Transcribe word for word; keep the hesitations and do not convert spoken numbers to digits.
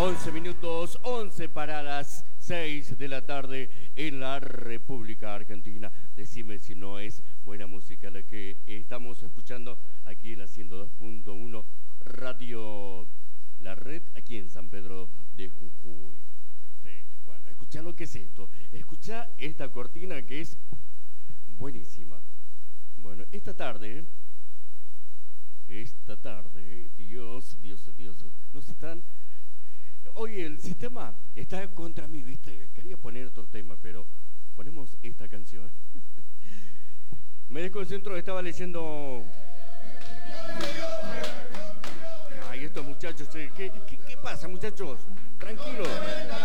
once minutos, once para las seis de la tarde en la República Argentina. Decime si no es buena música la que estamos escuchando aquí en la ciento dos punto uno Radio La Red, aquí en San Pedro de Jujuy. Este, bueno, escuchá lo que es esto. Escuchá esta cortina que es buenísima. Bueno, esta tarde, esta tarde, Dios, Dios, Dios, nos están... Hoy el sistema está contra mí, ¿viste? Quería poner otro tema, pero ponemos esta canción. Me desconcentro, estaba leyendo... Ay, estos muchachos, ¿qué, qué, qué pasa, muchachos? Tranquilos.